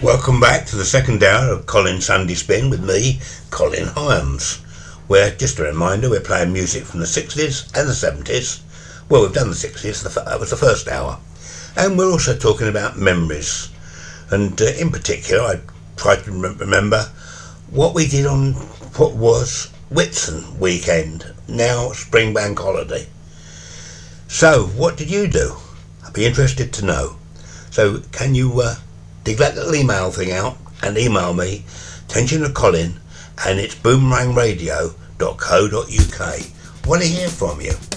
Welcome back to the second hour of Colin Sunday Spin with me, Colin Hyams, where, just a reminder, we're playing music from the 60s and the 70s. Well, we've done the 60s, that was the first hour. And we're also talking about memories. And in particular, I tried to remember what we did on what was Whitsun weekend, now Spring Bank holiday. So, what did you do? I'd be interested to know. So, can you dig that little email thing out and email me, attention to Colin, and it's boomerangradio.co.uk. Want to hear from you.